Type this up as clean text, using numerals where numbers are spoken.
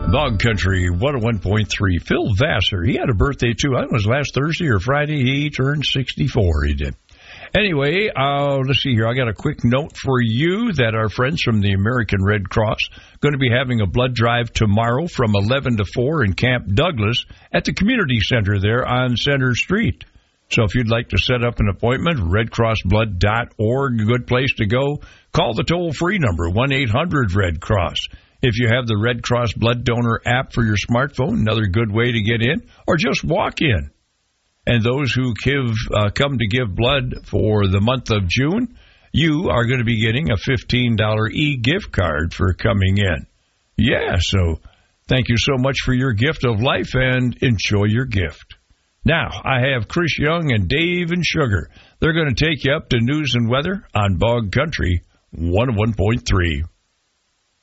Bog Country 101.3. Phil Vassar, he had a birthday too. I think it was last Thursday or Friday. He turned 64. He did. Anyway, let's see here. I got a quick note for you that our friends from the American Red Cross going to be having a blood drive tomorrow from 11 to 4 in Camp Douglas at the community center there on Center Street. So if you'd like to set up an appointment, redcrossblood.org, a good place to go. Call the toll-free number, 1-800-RED-CROSS. If you have the Red Cross Blood Donor app for your smartphone, another good way to get in, or just walk in. And those who come to give blood for the month of June, you are going to be getting a $15 e-gift card for coming in. Yeah, so thank you so much for your gift of life, and enjoy your gift. Now, I have Chris Young and Dave and Sugar. They're going to take you up to news and weather on Bog Country 101.3.